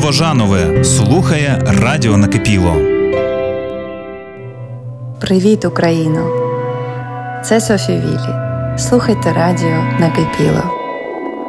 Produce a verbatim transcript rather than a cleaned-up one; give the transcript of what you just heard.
Новожанове слухає Радіо Накипіло. Привіт, Україно! Це Софі Віллі. Слухайте Радіо Накипіло.